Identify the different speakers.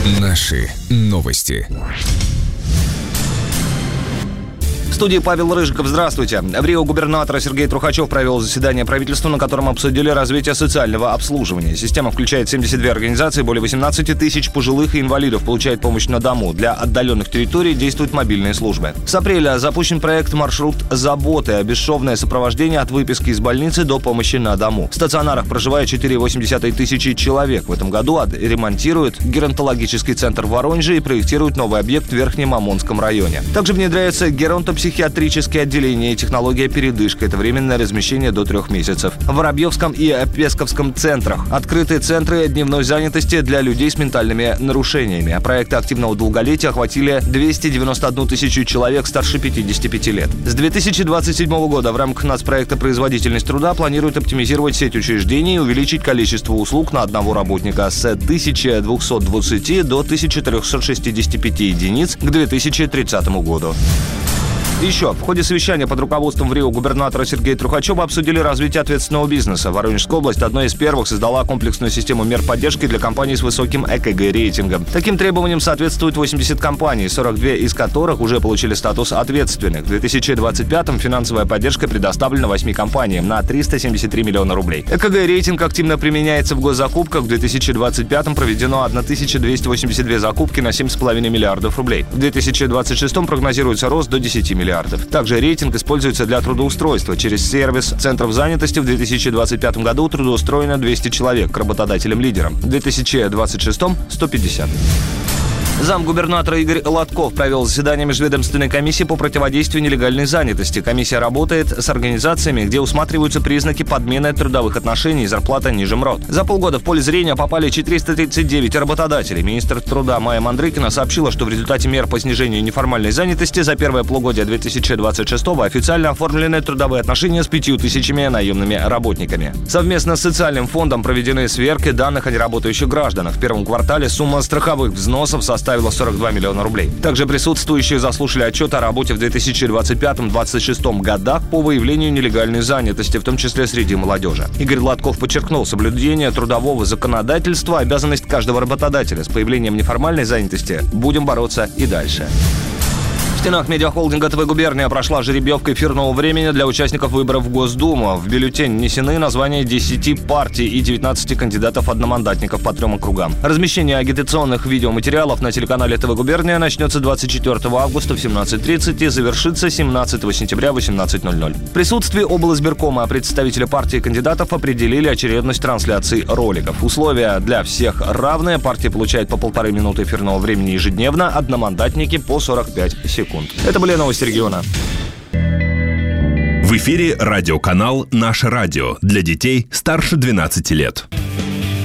Speaker 1: Наши новости.
Speaker 2: В студии Павел Рыжиков. Здравствуйте. В Рио губернатор Сергей Трухачев провел заседание правительства, на котором обсудили развитие социального обслуживания. Система включает 72 организации, более 18 тысяч пожилых и инвалидов получает помощь на дому. Для отдаленных территорий действуют мобильные службы. С апреля запущен проект «Маршрут заботы» – бесшовное сопровождение от выписки из больницы до помощи на дому. В стационарах проживает 4,8 тысячи человек. В этом году ремонтируют геронтологический центр в Воронеже и проектируют новый объект в Верхнем Омонском районе. Также внедряется геронтопсихиатрическое отделение и технология передышка. Это временное размещение до 3 месяцев. В Воробьевском и Песковском центрах открыты центры дневной занятости для людей с ментальными нарушениями. Проекты активного долголетия охватили 291 тысячу человек старше 55 лет. С 2027 года в рамках нацпроекта «Производительность труда» планируют оптимизировать сеть учреждений и увеличить количество услуг на одного работника с 1220 до 1365 единиц к 2030 году. Еще в ходе совещания под руководством в Рио губернатора Сергея Трухачева обсудили развитие ответственного бизнеса. Воронежская область одной из первых создала комплексную систему мер поддержки для компаний с высоким ЭКГ-рейтингом. Таким требованиям соответствуют 80 компаний, 42 из которых уже получили статус ответственных. В 2025-м финансовая поддержка предоставлена 8 компаниям на 373 миллиона рублей. ЭКГ-рейтинг активно применяется в госзакупках. В 2025-м проведено 1282 закупки на 7,5 миллиардов рублей. В 2026-м прогнозируется рост до 10 миллиардов. Также рейтинг используется для трудоустройства. Через сервис центров занятости в 2025 году трудоустроено 200 человек, к работодателям-лидерам. В 2026-м – 150. Замгубернатора Игорь Лотков провел заседание межведомственной комиссии по противодействию нелегальной занятости. Комиссия работает с организациями, где усматриваются признаки подмены трудовых отношений и зарплата ниже МРОТ. За полгода в поле зрения попали 439 работодателей. Министр труда Майя Мандрыкина сообщила, что в результате мер по снижению неформальной занятости за первое полугодие 2026-го официально оформлены трудовые отношения с 5000 наемными работниками. Совместно с Социальным фондом проведены сверки данных о неработающих гражданах. В первом квартале сумма страховых взносов составила 42 миллиона рублей. Также присутствующие заслушали отчет о работе в 2025-2026 годах по выявлению нелегальной занятости, в том числе среди молодежи. Игорь Лотков подчеркнул, соблюдение трудового законодательства – обязанность каждого работодателя. С появлением неформальной занятости будем бороться и дальше. В стенах медиахолдинга ТВ «Губерния» прошла жеребьевка эфирного времени для участников выборов в Госдуму. В бюллетень внесены названия 10 партий и 19 кандидатов-одномандатников по 3 округам. Размещение агитационных видеоматериалов на телеканале ТВ «Губерния» начнется 24 августа в 17:30 и завершится 17 сентября в 18:00. В присутствии облизбиркома представители партии и кандидатов определили очередность трансляций роликов. Условия для всех равные. Партия получает по 1,5 минуты эфирного времени ежедневно, одномандатники по 45 секунд. Это были новости региона.
Speaker 3: В эфире радиоканал «Наше радио» для детей старше 12 лет.